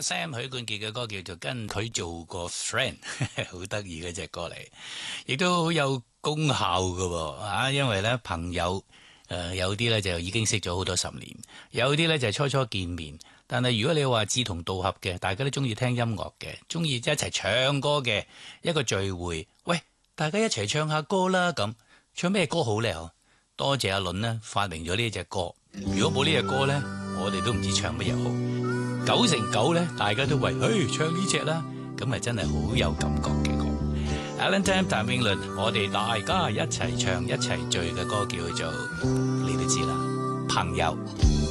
Sam 許冠傑嘅歌叫做跟佢做個 friend， 好得意嘅隻歌嚟，亦都好有功效㗎喎，因為咧朋友有啲咧就已經識咗好多10年，有啲咧就係初初見面，但係如果你話志同道合嘅，大家都中意聽音樂嘅，中意一齊唱歌嘅一個聚會，喂，大家一齊唱下歌啦咁，唱咩歌好咧？多謝阿倫呢發明咗呢隻歌，如果冇呢隻歌咧，我哋都唔知唱乜嘢好。9成9咧，大家都為唱呢隻啦，咁咪真係好有感覺嘅歌。Alan Tam 譚詠麟，我哋大家一齊唱一齊聚嘅歌叫做，你都知啦，朋友。